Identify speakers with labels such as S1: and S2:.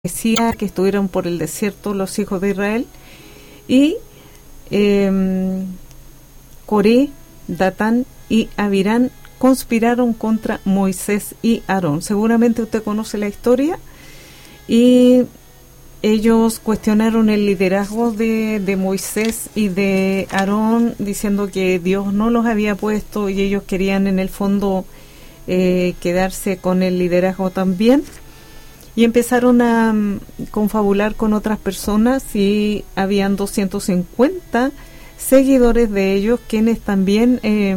S1: decía que estuvieron por el desierto los hijos de Israel y Coré, Datán y Abirán conspiraron contra Moisés y Aarón. Seguramente usted conoce la historia y ellos cuestionaron el liderazgo de Moisés y de Aarón, diciendo que Dios no los había puesto y ellos querían en el fondo quedarse con el liderazgo también. Y empezaron a confabular con otras personas y habían 250 seguidores de ellos quienes también